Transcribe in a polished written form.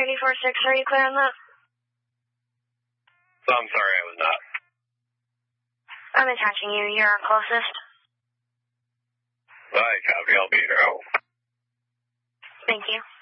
346, are you clear on that? So I'm sorry, I was not. I'm attaching you. You're our closest. Bye, copy. I'll be here. Thank you.